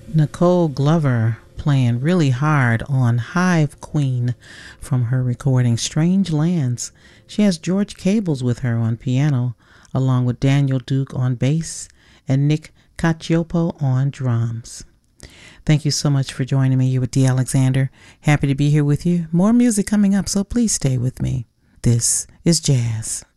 Nicole Glover playing really hard on Hive Queen from her recording Strange Lands. She has George Cables with her on piano, along with Daniel Duke on bass and Nick Cacioppo on drums. Thank you so much for joining me. You're with Dee Alexander. Happy to be here with you. More music coming up, so please stay with me. This is Jazz.